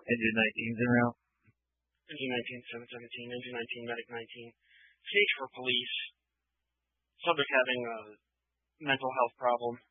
Engine 19's around. Engine 19, 717, Engine 19, Medic 19. Stage for police. Subject having a mental health problem.